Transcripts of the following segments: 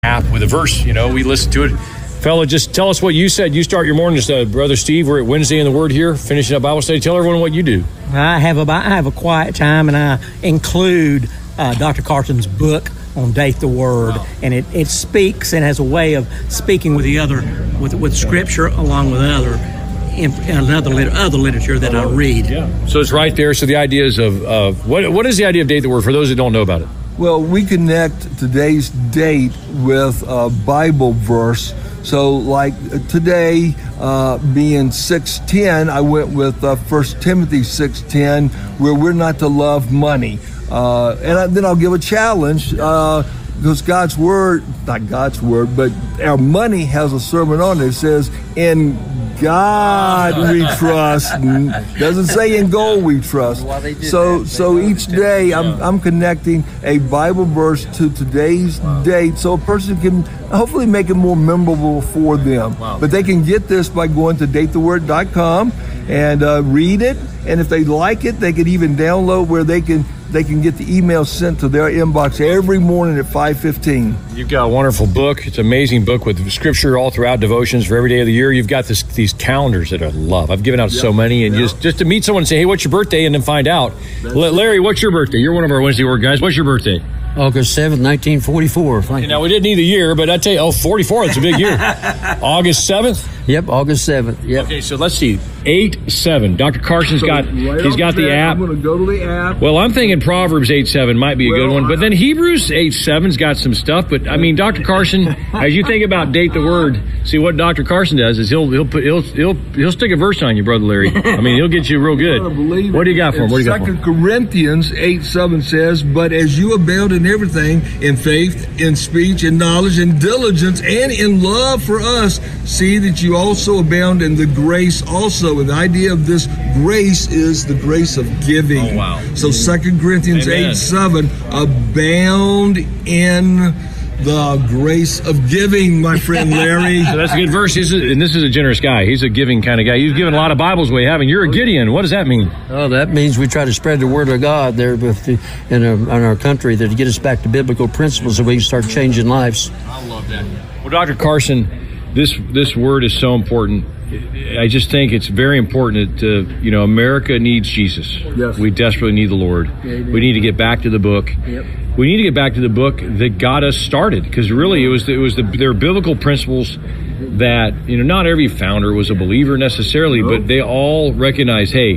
app with a verse. We listen to it. Fella, just tell us what you said. You start your morning, Brother Steve. We're at Wednesday in the Word here, finishing up Bible study. Tell everyone what you do. I have a quiet time, and I include Dr. Carson's book on Date the Word, and it speaks and has a way of speaking with with Scripture along with other literature that I read. Yeah. So it's right there. So the idea is of what is the idea of Date the Word for those that don't know about it? Well, we connect today's date with a Bible verse. So like today being 6:10, I went with 1 Timothy 6:10, where we're not to love money. Then I'll give a challenge because God's Word, not God's Word, but our money has a sermon on it. It says, in God we trust. Doesn't say in gold we trust. So each day I'm connecting a Bible verse to today's date so a person can hopefully make it more memorable for them. But they can get this by going to datetheword.com and read it. And if they like it, they can even download where they can get the email sent to their inbox every morning at 5:15. You've got a wonderful book. It's an amazing book with scripture all throughout, devotions for every day of the year. You've got these calendars that I love. I've given out so many, and just to meet someone and say, hey, what's your birthday? And then find out. Larry, what's your birthday? You're one of our Wednesday Word guys. What's your birthday? August 7th, 1944. Now, we didn't need a year, but I tell you, 44, that's a big year. August 7th? Yep, August 7th. Yep. Okay, so let's see. 8-7. Dr. Carson's got the app. I'm going to go to the app. Well, I'm thinking Proverbs 8-7 might be a good one, but then Hebrews 8-7's got some stuff. But I mean, Dr. Carson, as you think about Date the Word, see what Dr. Carson does is he'll stick a verse on you, Brother Larry. I mean, he'll get you real good. What do you got for him? What do you got for him? 2 Corinthians 8:7 says, but as you abound in everything, in faith, in speech, in knowledge, in diligence, and in love for us, see that you also abound in the grace also. And the idea of this grace is the grace of giving. Oh, wow. So 2 Corinthians 8:7, abound in the grace of giving, my friend Larry. So that's a good verse. And this is a generous guy. He's a giving kind of guy. You've given a lot of Bibles away, haven't you? You're a Gideon. What does that mean? Oh, that means we try to spread the Word of God there in our country to get us back to biblical principles so we can start changing lives. I love that. Well, Dr. Carson, this word is so important. I just think it's very important that, America needs Jesus. Yes. We desperately need the Lord. Yeah, we need to get back to the book. Yep. We need to get back to the book that got us started, because really there are biblical principles that, not every founder was a believer necessarily, but they all recognize, hey,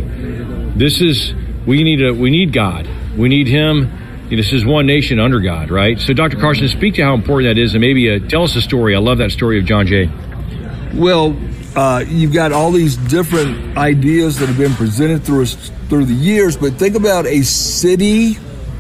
we need God. We need Him. This is one nation under God, right? So Dr. Carson, speak to how important that is, and maybe tell us a story. I love that story of John Jay. Well, you've got all these different ideas that have been presented through the years, but think about a city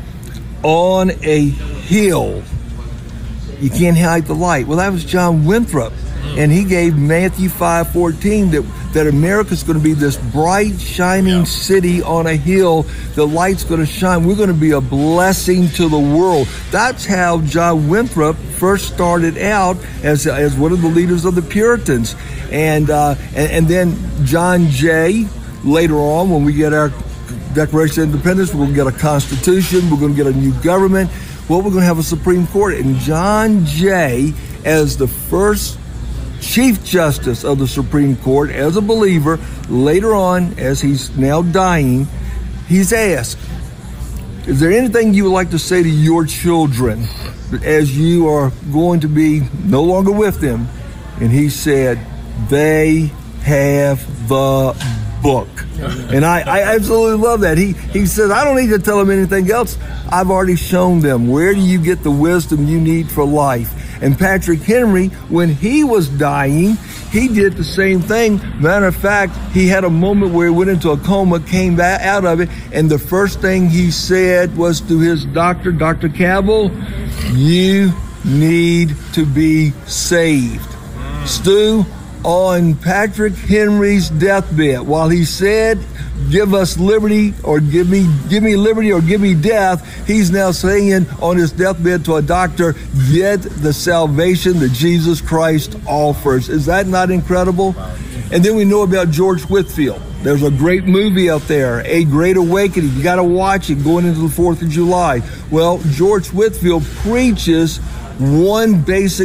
on a hill. You can't hide the light. Well, that was John Winthrop, and he gave Matthew 5:14 that America's going to be this bright, shining city on a hill. The light's going to shine. We're going to be a blessing to the world. That's how John Winthrop first started out as one of the leaders of the Puritans. And then John Jay, later on, when we get our Declaration of Independence, we're going to get a constitution, we're going to get a new government. Well, we're going to have a Supreme Court. And John Jay, as the first Chief Justice of the Supreme Court, as a believer, later on, as he's now dying, he's asked, is there anything you would like to say to your children as you are going to be no longer with them? And he said, they have the book. And I absolutely love that. He says, I don't need to tell them anything else. I've already shown them. Where do you get the wisdom you need for life? And Patrick Henry, when he was dying, he did the same thing. Matter of fact, he had a moment where he went into a coma, came back out of it, and the first thing he said was to his doctor, Dr. Cabell, you need to be saved. Stu, on Patrick Henry's deathbed, while he said, give us liberty, or give me liberty, or give me death, he's now saying on his deathbed to a doctor, get the salvation that Jesus Christ offers. Is that not incredible? And then we know about George Whitefield. There's a great movie out there, A Great Awakening. You got to watch it going into the 4th of July. Well, George Whitefield preaches one basic